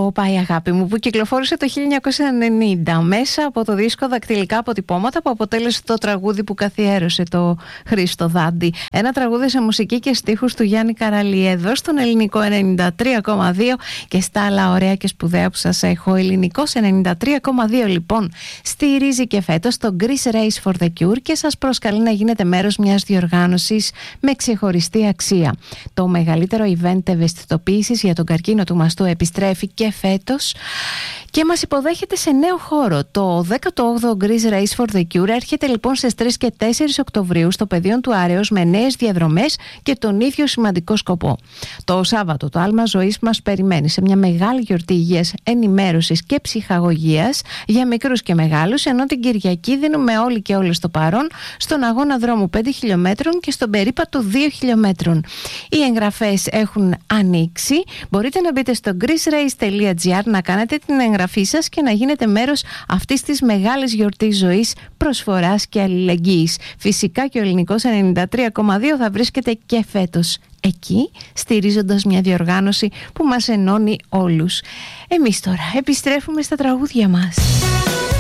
το «Πάει αγάπη μου», που κυκλοφόρησε το 1990 μέσα από το δίσκο «Δακτυλικά αποτυπώματα», που αποτέλεσε το τραγούδι που καθιέρωσε το Χρήστο Δάντη. Ένα τραγούδι σε μουσική και στίχους του Γιάννη Καραλή, εδώ στον ελληνικό 93,2 και στα άλλα ωραία και σπουδαία που σας έχω. Ελληνικός 93,2 λοιπόν στηρίζει και φέτος το Greece Race for the Cure και σας προσκαλεί να γίνετε μέρος μιας διοργάνωσης με ξεχωριστή αξία. Το μεγαλύτερο event ευαισθητοποίησης για τον καρκίνο του μαστού επιστρέφει και φέτος και μας υποδέχεται σε νέο χώρο. Το 18ο Greece Race for the Cure έρχεται λοιπόν στις 3 και 4 Οκτωβρίου στο πεδίο του Άρεως με νέες διαδρομές και τον ίδιο σημαντικό σκοπό. Το Σάββατο το άλμα ζωής μας περιμένει σε μια μεγάλη γιορτή υγείας, ενημέρωσης και ψυχαγωγίας για μικρούς και μεγάλους, ενώ την Κυριακή δίνουμε όλοι και όλες το παρόν στον αγώνα δρόμου 5 χιλιόμετρων και στον περίπατο 2 χιλιόμετρων. Οι εγγραφές έχουν ανοίξει. Μπορείτε να μπείτε στο greecerace.gr να κάνετε την εγγραφή σας και να γίνετε μέρος αυτής της μεγάλης γιορτής ζωής, προσφοράς και αλληλεγγύης. Φυσικά και ο ελληνικός 93,2 θα βρίσκεται και φέτος εκεί, στηρίζοντας μια διοργάνωση που μας ενώνει όλους. Εμείς τώρα επιστρέφουμε στα τραγούδια μας.